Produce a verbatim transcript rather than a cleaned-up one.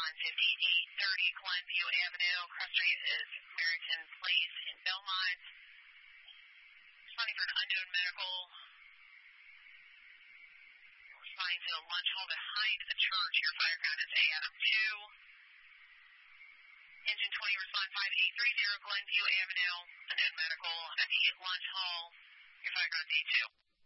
one fifty-eight thirty Glenview Avenue. Cross Street is Meriton Place in Belmont. Responding for an unknown medical. Responding to the lunch hall behind the church. Your fire count is A Adam two. Engine twenty, respond five eight three zero Glenview Avenue. Unknown medical at the lunch hall. Your fire count is A two.